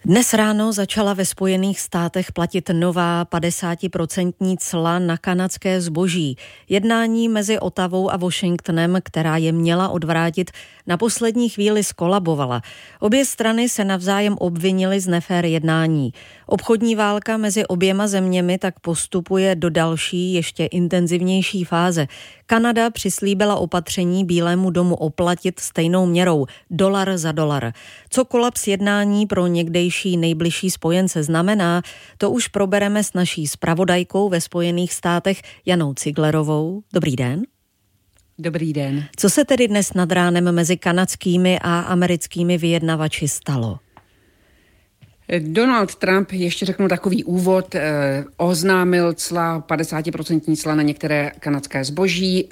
Dnes ráno začala ve Spojených státech platit nová 50% cla na kanadské zboží. Jednání mezi Ottawou a Washingtonem, která je měla odvrátit, na poslední chvíli skolabovala. Obě strany se navzájem obvinily z nefér jednání. Obchodní válka mezi oběma zeměmi tak postupuje do další, ještě intenzivnější fáze. Kanada přislíbila opatření Bílému domu oplatit stejnou měrou, $1 za $1. Co kolaps jednání pro někdejší nejbližší spojence znamená, to už probereme s naší zpravodajkou ve Spojených státech Janou Ciglerovou. Dobrý den. Dobrý den. Co se tedy dnes nad ránem mezi kanadskými a americkými vyjednavači stalo? Donald Trump, ještě řeknu takový úvod, oznámil cla, 50% cla na některé kanadské zboží.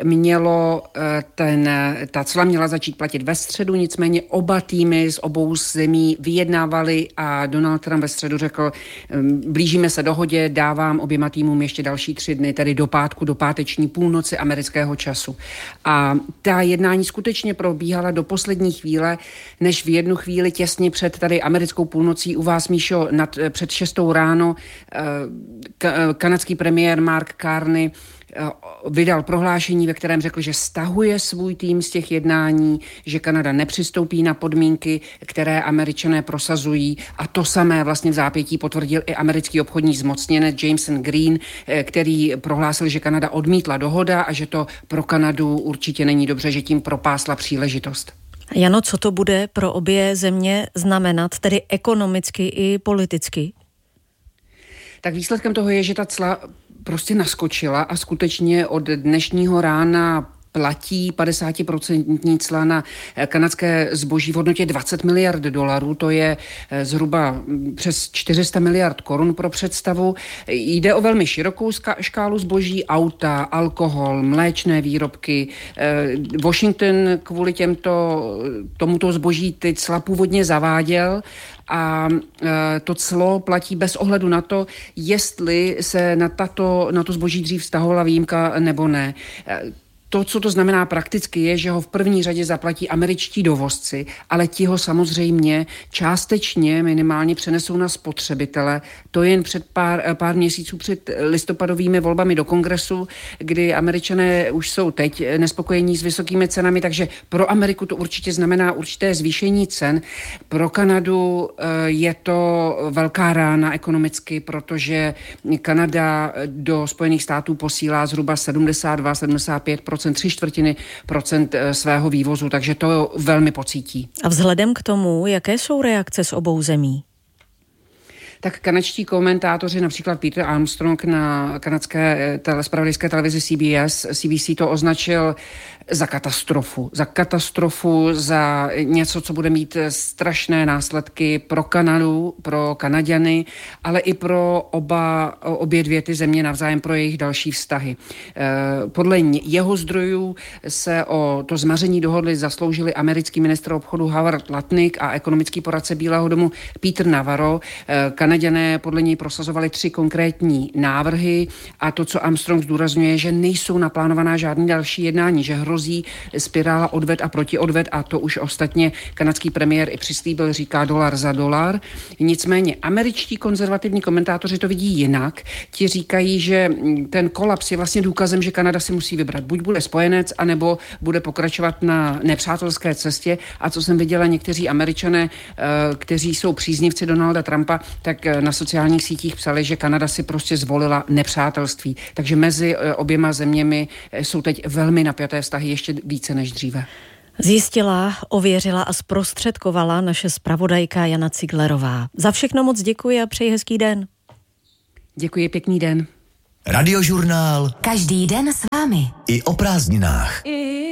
Ta cla měla začít platit ve středu, nicméně oba týmy z obou zemí vyjednávali a Donald Trump ve středu řekl, blížíme se dohodě, dávám oběma týmům ještě další 3 dny, tedy do pátku, do páteční půlnoci amerického času. A ta jednání skutečně probíhala do poslední chvíle, než v jednu chvíli těsně před tady americkou půlnocí u vás, Míšo, před 6 ráno kanadský premiér Mark Carney vydal prohlášení, ve kterém řekl, že stahuje svůj tým z těch jednání, že Kanada nepřistoupí na podmínky, které Američané prosazují, a to samé vlastně v zápětí potvrdil i americký obchodní zmocněnec Jameson Green, který prohlásil, že Kanada odmítla dohoda a že to pro Kanadu určitě není dobře, že tím propásla příležitost. Jano, co to bude pro obě země znamenat, tedy ekonomicky i politicky? Tak výsledkem toho je, že ta cla prostě naskočila a skutečně od dnešního rána platí 50% cla na kanadské zboží v hodnotě $20 miliard. To je zhruba přes 400 miliard korun pro představu. Jde o velmi širokou škálu zboží, auta, alkohol, mléčné výrobky. Washington kvůli tomuto zboží ty cla původně zaváděl a to clo platí bez ohledu na to, jestli se na to zboží dřív vztahovala výjimka nebo ne. To, co to znamená prakticky, je, že ho v první řadě zaplatí američtí dovozci, ale ti ho samozřejmě částečně minimálně přenesou na spotřebitele. To jen před pár měsíců před listopadovými volbami do Kongresu, kdy Američané už jsou teď nespokojení s vysokými cenami, takže pro Ameriku to určitě znamená určité zvýšení cen. Pro Kanadu je to velká rána ekonomicky, protože Kanada do Spojených států posílá zhruba 72-75%, 3/4% svého vývozu, takže to velmi pocítí. A vzhledem k tomu, jaké jsou reakce z obou zemí? Tak kanadští komentátoři, například Peter Armstrong na kanadské zpravodajské televizi CBC to označil za katastrofu, za něco, co bude mít strašné následky pro Kanadu, pro Kanaďany, ale i pro obě dvě ty země navzájem, pro jejich další vztahy. Podle jeho zdrojů se o to zmaření dohody zasloužili americký ministr obchodu Howard Lutnick a ekonomický poradce Bílého domu Peter Navarro. Kanaďané podle něj prosazovali 3 konkrétní návrhy a to, co Armstrong zdůrazňuje, že nejsou naplánovaná žádný další jednání, že hrozí spirála odved a protiodved a to už ostatně kanadský premiér i přislíbil, říká $1 za $1. Nicméně američtí konzervativní komentátoři to vidí jinak. Ti říkají, že ten kolaps je vlastně důkazem, že Kanada si musí vybrat. Buď bude spojenec, anebo bude pokračovat na nepřátelské cestě. A co jsem viděla, někteří Američané, kteří jsou příznivci Donalda Trumpa, tak na sociálních sítích psali, že Kanada si prostě zvolila nepřátelství. Takže mezi oběma zeměmi jsou teď velmi napjaté vztahy, ještě více než dříve. Zjistila, ověřila a zprostředkovala naše zpravodajka Jana Ciglerová. Za všechno moc děkuji a přeji hezký den. Děkuji, pěkný den. Radiožurnál. Každý den s vámi. I o prázdninách.